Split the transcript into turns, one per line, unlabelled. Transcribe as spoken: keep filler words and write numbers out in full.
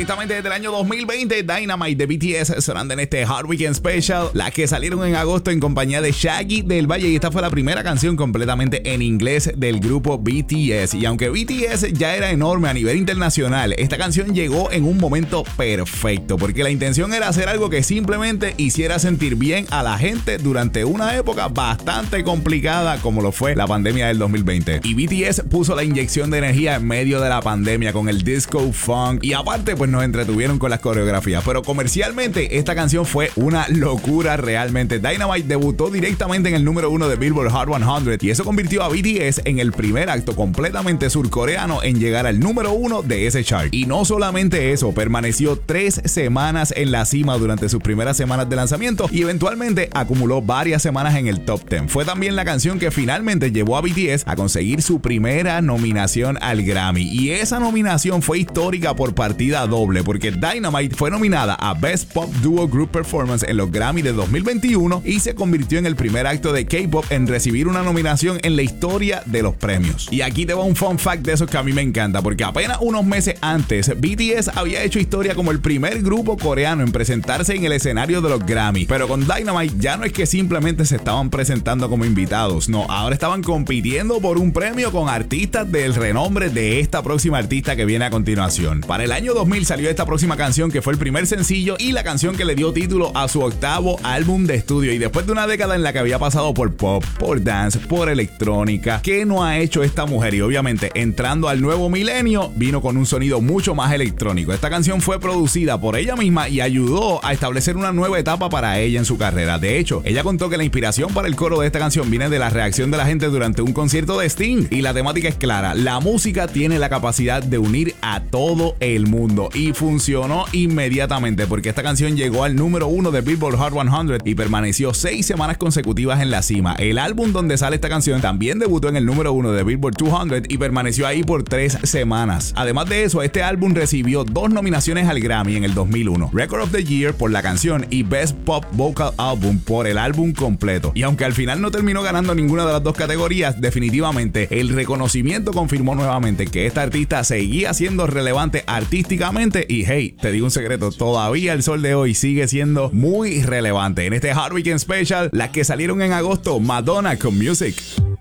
directamente desde el año dos mil veinte, Dynamite de B T S sonando en este Hard Weekend Special, las que salieron en agosto en compañía de Shaggy del Valle, y esta fue la primera canción completamente en inglés del grupo B T S. Y aunque B T S ya era enorme a nivel internacional, esta canción llegó en un momento perfecto, porque la intención era hacer algo que simplemente hiciera sentir bien a la gente durante una época bastante complicada como lo fue la pandemia del dos mil veinte. Y B T S puso la inyección de energía en medio de la pandemia con el disco funk, y aparte pues nos entretuvieron con las coreografías. Pero comercialmente esta canción fue una locura realmente. Dynamite debutó directamente en el número uno de Billboard Hot cien, y eso convirtió a B T S en el primer acto completamente surcoreano en llegar al número uno de ese chart. Y no solamente eso, permaneció tres semanas en la cima durante sus primeras semanas de lanzamiento y eventualmente acumuló varias semanas en el top diez. Fue también la canción que finalmente llevó a B T S a conseguir su primera nominación al Grammy, y esa nominación fue histórica por partida doble, porque Dynamite fue nominada a Best Pop Duo Group Performance en los Grammy de dos mil veintiuno y se convirtió en el primer acto de K-pop en recibir una nominación en la historia de los premios. Y aquí te va un fun fact de esos que a mí me encanta, porque apenas unos meses antes B T S había hecho historia como el primer grupo coreano en presentarse en el escenario de los Grammy. Pero con Dynamite ya no es que simplemente se estaban presentando como invitados, no, ahora estaban compitiendo por un premio con artistas del renombre de esta próxima artista que viene a continuación. Para el año dos mil salió esta próxima canción, que fue el primer sencillo y la canción que le dio título a su octavo álbum de estudio. Y después de una década en la que había pasado por pop, por dance, por electrónica, ¿qué no ha hecho esta mujer? Y obviamente entrando al nuevo milenio vino con un sonido mucho más electrónico. Esta canción fue producida por ella misma y ayudó a establecer una nueva etapa para ella en su carrera. De hecho, ella contó que la inspiración para el coro de esta canción viene de la reacción de la gente durante un concierto de Sting, y la temática es clara: la música tiene la capacidad de unir a todo el mundo, y funcionó inmediatamente porque esta canción llegó al número uno de Billboard Hot cien y permaneció seis semanas consecutivas en la cima. El álbum donde sale esta canción también debutó en el número uno de Billboard doscientos y permaneció ahí por tres semanas. Además de eso, este álbum recibió dos nominaciones al Grammy en el dos mil uno: Record of the Year por la canción y Best Pop Vocal Album por el álbum completo. Y aunque al final no terminó ganando ninguna de las dos categorías, definitivamente el reconocimiento confirmó nuevamente que esta artista seguía siendo relevante artísticamente. Y hey, te digo un secreto, todavía el sol de hoy sigue siendo muy relevante. En este Hard Weekend Special, las que salieron en agosto, Madonna con Music.